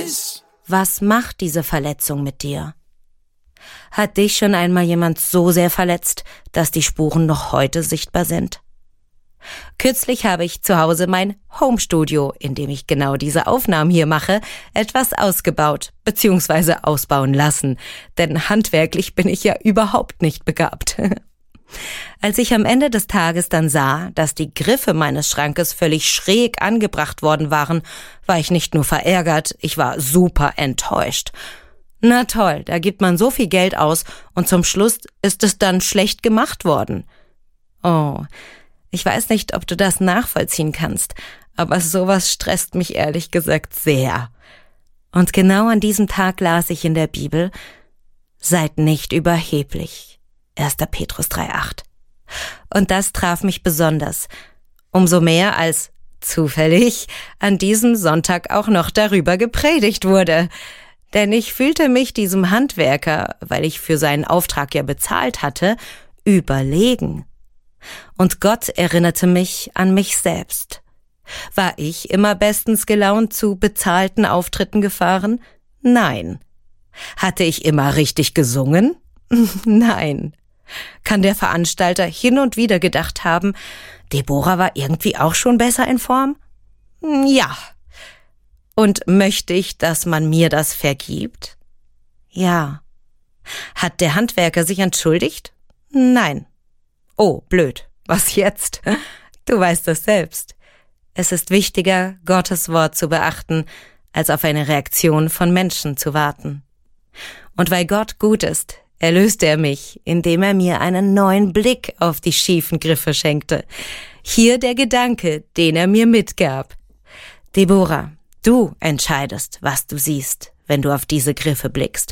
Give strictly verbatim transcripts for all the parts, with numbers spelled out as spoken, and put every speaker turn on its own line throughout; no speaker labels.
Was macht diese Verletzung mit dir? Hat dich schon einmal jemand so sehr verletzt, dass die Spuren noch heute sichtbar sind? Kürzlich habe ich zu Hause mein Homestudio, in dem ich genau diese Aufnahmen hier mache, etwas ausgebaut bzw. ausbauen lassen, denn handwerklich bin ich ja überhaupt nicht begabt. Als ich am Ende des Tages dann sah, dass die Griffe meines Schrankes völlig schräg angebracht worden waren, war ich nicht nur verärgert, ich war super enttäuscht. Na toll, da gibt man so viel Geld aus und zum Schluss ist es dann schlecht gemacht worden. Oh, ich weiß nicht, ob du das nachvollziehen kannst, aber sowas stresst mich ehrlich gesagt sehr. Und genau an diesem Tag las ich in der Bibel: Seid nicht überheblich. erster Petrus drei acht. Und das traf mich besonders. Umso mehr, als zufällig an diesem Sonntag auch noch darüber gepredigt wurde. Denn ich fühlte mich diesem Handwerker, weil ich für seinen Auftrag ja bezahlt hatte, überlegen. Und Gott erinnerte mich an mich selbst. War ich immer bestens gelaunt zu bezahlten Auftritten gefahren? Nein. Hatte ich immer richtig gesungen? Nein. Kann der Veranstalter hin und wieder gedacht haben, Deborah war irgendwie auch schon besser in Form? Ja. Und möchte ich, dass man mir das vergibt? Ja. Hat der Handwerker sich entschuldigt? Nein. Oh, blöd. Was jetzt? Du weißt das selbst. Es ist wichtiger, Gottes Wort zu beachten, als auf eine Reaktion von Menschen zu warten. Und weil Gott gut ist, erlöste er mich, indem er mir einen neuen Blick auf die schiefen Griffe schenkte. Hier der Gedanke, den er mir mitgab. Deborah, du entscheidest, was du siehst, wenn du auf diese Griffe blickst.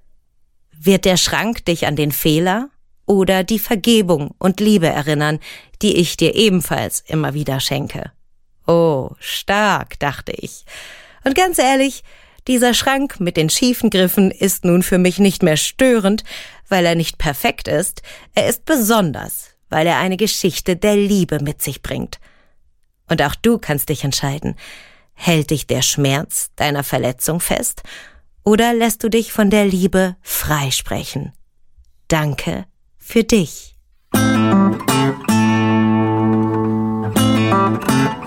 Wird der Schrank dich an den Fehler oder die Vergebung und Liebe erinnern, die ich dir ebenfalls immer wieder schenke? Oh, stark, dachte ich. Und ganz ehrlich, dieser Schrank mit den schiefen Griffen ist nun für mich nicht mehr störend, weil er nicht perfekt ist. Er ist besonders, weil er eine Geschichte der Liebe mit sich bringt. Und auch du kannst dich entscheiden. Hält dich der Schmerz deiner Verletzung fest oder lässt du dich von der Liebe freisprechen? Danke für dich.